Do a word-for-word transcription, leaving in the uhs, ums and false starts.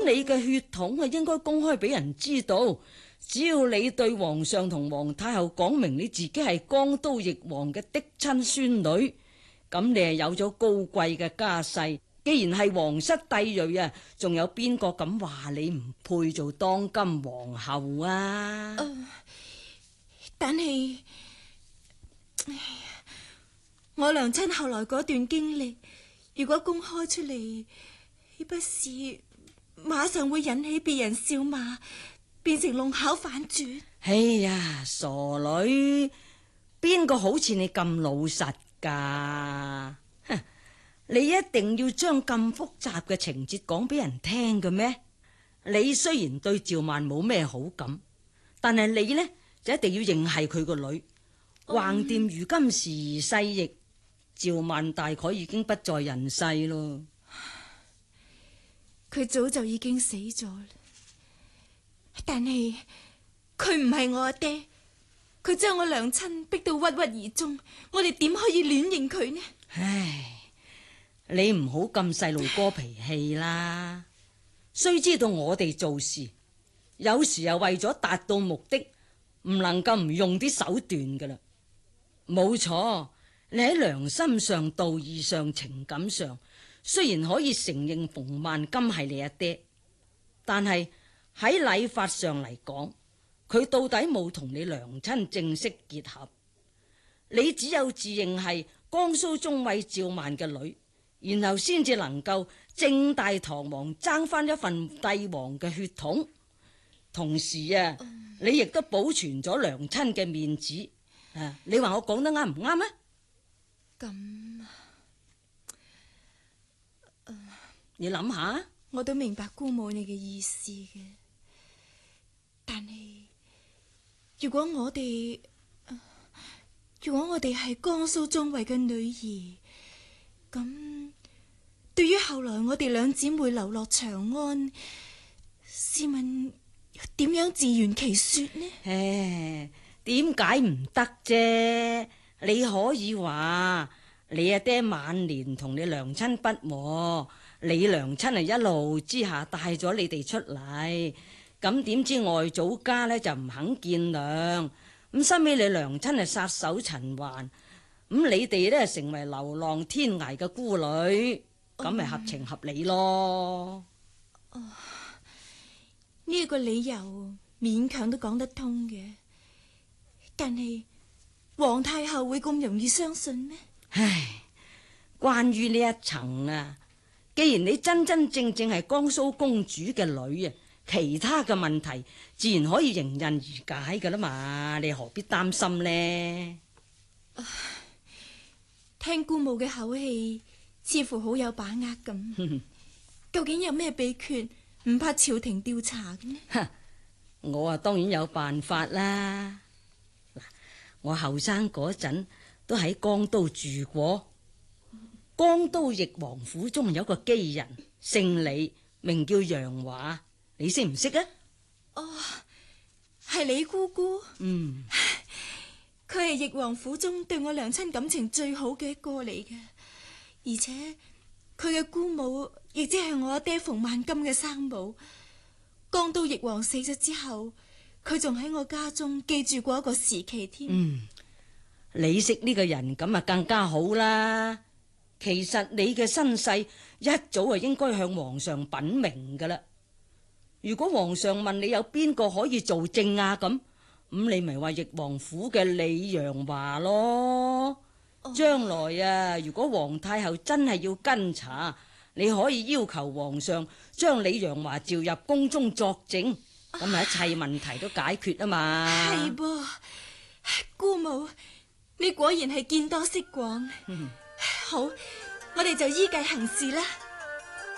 你嘅血統啊，應該公開俾人知道。只要你對皇上同皇太后講明你自己係江都翼王嘅嫡親孫女，咁你係有咗高貴嘅家世。既然係皇室帝裔啊，仲有邊個敢話你唔配做當今皇后啊？ 呃、但係我娘親後來嗰段經歷，如果公開出嚟，豈不是馬上會引起別人笑罵，變成弄巧反拙？ 哎呀，傻女，邊個好似你咁老實噶？你一定要將咁複雜嘅情節講俾人聽嘅咩？你雖然對趙曼冇咩好感，但係你呢，就一定要認係佢個女。橫掂如今時移世易，趙曼大概已經不在人世咯。 佢早就已經死咗啦，但係佢唔係我阿爹，佢將我娘親逼到鬱鬱而終，我哋點可以亂認佢呢？ 唉，你唔好咁細路哥脾氣啦。須知道我哋做事有時又為咗達到目的，唔能夠唔用啲手段噶啦。冇錯，你喺良心上、道義上、情感上，雖然可以承認馮萬金係你阿爹，但係喺禮法上嚟講，佢到底冇同你娘親正式結合。你只有自認係江蘇中尉趙曼嘅女，然後先至能夠正大堂皇爭翻一份帝王嘅血統。同時啊，嗯、你亦都保存咗娘親嘅面子。啊，你話我講得啱唔啱啊？ 咁， 你諗下， 我都明白姑母你嘅意思嘅，但係如果我哋，如果我哋係江蘇中尉嘅女兒，咁對於後來我哋兩姊妹流落長安，試問點樣自圓其說呢？ 唉，點解唔得啫？你可以話你阿爹晚年同你娘親不和，你娘親係一怒之下帶咗你哋出嚟，咁點知外祖家呢就唔肯見諒，咁收尾你娘親係殺手陳環，咁你哋呢成為流浪天涯嘅孤女，咁咪合情合理咯。 哦，呢個理由勉強都講得通嘅，但係皇太后會咁容易相信咩？ 唉，關於呢一層啊，既然你真真正正係江蘇公主嘅女啊，其他嘅問題自然可以迎刃而解噶啦嘛，你何必擔心呢？ 啊，聽姑母嘅口氣，似乎好有把握咁。究竟有咩秘訣，唔怕朝廷調查嘅呢？ 我啊，當然有辦法啦。嗱，我後生嗰陣都喺江都住過，江都翼王府中有個基人，姓李，名叫楊華，你識唔識啊？ 哦，係李姑姑。 嗯， 佢係翼王府中對我娘親感情最好嘅一個嚟嘅，而且佢嘅姑母亦即係我阿爹馮萬金嘅生母。江都翼王死咗之後，佢仲喺我家中寄住過一個時期添。 嗯，你識呢個人咁啊更加好啦。其實你嘅身世一早啊應該向皇上稟明噶啦。如果皇上問你有邊個可以做證啊，咁咁你咪話翼王府嘅李楊華咯。哦，將來啊，如果皇太后真係要跟查，你可以要求皇上將李楊華召入宮中作證，咁咪一切問題都解決啊嘛。 係噃，姑母，你果然係見多識廣。好，我哋就依計行事啦。